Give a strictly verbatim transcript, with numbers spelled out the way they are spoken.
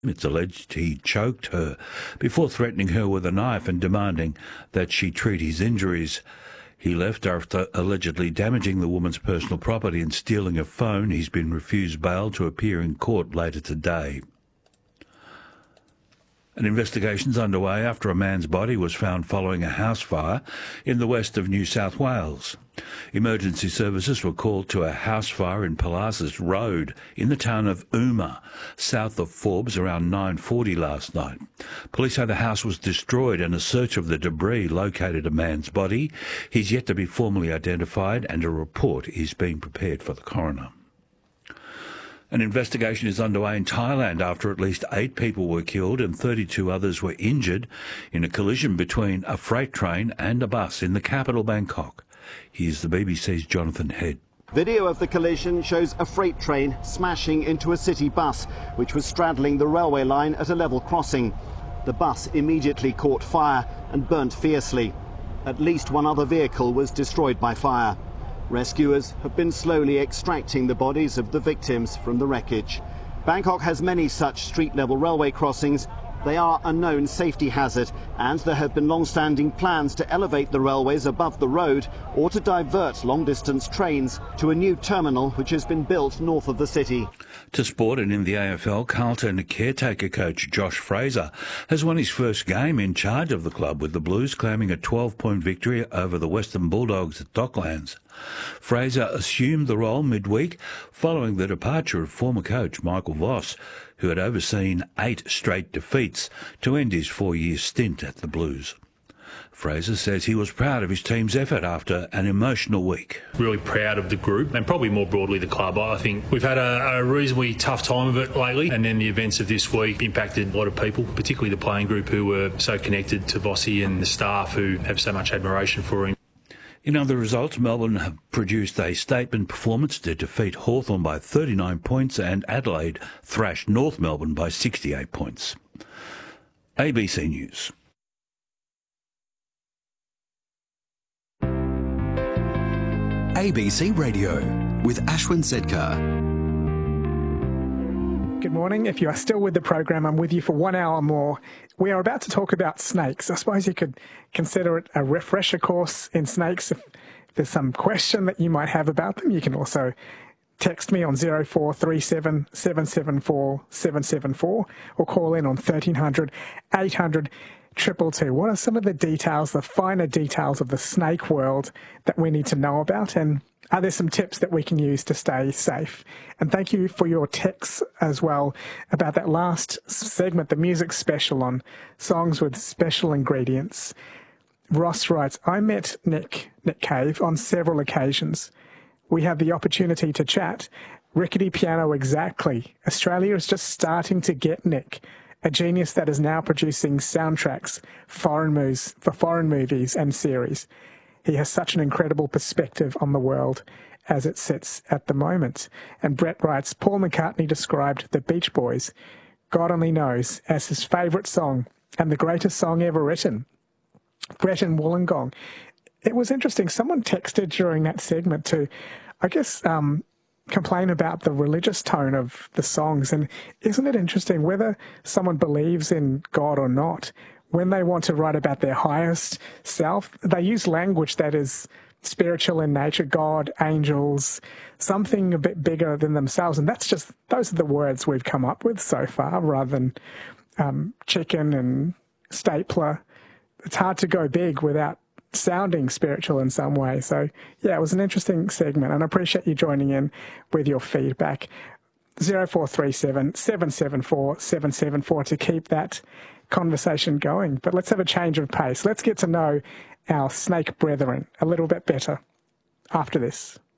It's alleged he choked her before threatening her with a knife and demanding that she treat his injuries. He left after allegedly damaging the woman's personal property and stealing a phone. He's been refused bail to appear in court later today. An investigation's underway after a man's body was found following a house fire in the west of New South Wales. Emergency services were called to a house fire in Palasas Road in the town of Uma, south of Forbes, around nine forty last night. Police say the house was destroyed and a search of the debris located a man's body. He's yet to be formally identified and a report is being prepared for the coroner. An investigation is underway in Thailand after at least eight people were killed and thirty-two others were injured in a collision between a freight train and a bus in the capital, Bangkok. Here's the B B C's Jonathan Head. Video of the collision shows a freight train smashing into a city bus, which was straddling the railway line at a level crossing. The bus immediately caught fire and burnt fiercely. At least one other vehicle was destroyed by fire. Rescuers have been slowly extracting the bodies of the victims from the wreckage. Bangkok has many such street-level railway crossings. They are a known safety hazard, and there have been long-standing plans to elevate the railways above the road or to divert long-distance trains to a new terminal which has been built north of the city. To sport, and in the A F L, Carlton caretaker coach Josh Fraser has won his first game in charge of the club, with the Blues claiming a twelve-point victory over the Western Bulldogs at Docklands. Fraser assumed the role midweek following the departure of former coach Michael Voss, who had overseen eight straight defeats to end his four-year stint at the Blues. Fraser says he was proud of his team's effort after an emotional week. Really proud of the group and probably more broadly the club. I think we've had a, a reasonably tough time of it lately, and then the events of this week impacted a lot of people, particularly the playing group who were so connected to Vossi and the staff who have so much admiration for him. In other results, Melbourne have produced a statement performance to defeat Hawthorn by thirty-nine points and Adelaide thrashed North Melbourne by sixty-eight points. A B C News. A B C Radio with Ashwin Sedkar. Good morning. If you are still with the program, I'm with you for one hour more. We are about to talk about snakes. I suppose you could consider it a refresher course in snakes. If there's some question that you might have about them, you can also text me on zero four three seven, seven seven four, seven seven four or call in on thirteen hundred, eight hundred, two two two. What are some of the details, the finer details of the snake world that we need to know about? And are there some tips that we can use to stay safe? And thank you for your texts as well about that last segment, the music special on songs with special ingredients. Ross writes, I met Nick, Nick Cave on several occasions. We had the opportunity to chat. Rickety piano exactly. Australia is just starting to get Nick, a genius that is now producing soundtracks foreign movies, for foreign movies and series. He has such an incredible perspective on the world as it sits at the moment. And Brett writes, Paul McCartney described the Beach Boys, God only knows, as his favourite song and the greatest song ever written. Brett in Wollongong. It was interesting. Someone texted during that segment to, I guess, um, complain about the religious tone of the songs. And isn't it interesting whether someone believes in God or not, when they want to write about their highest self, they use language that is spiritual in nature, God, angels, something a bit bigger than themselves. And that's just, those are the words we've come up with so far, rather than um, chicken and stapler. It's hard to go big without sounding spiritual in some way. So, yeah, it was an interesting segment, and I appreciate you joining in with your feedback. zero four three seven, seven seven four, seven seven four to keep that conversation going. But let's have a change of pace. Let's get to know our snake brethren a little bit better after this.